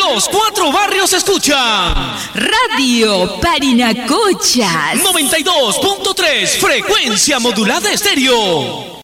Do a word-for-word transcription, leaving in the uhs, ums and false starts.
Los cuatro barrios escuchan Radio Parinacochas noventa y dos punto tres, frecuencia modulada estéreo.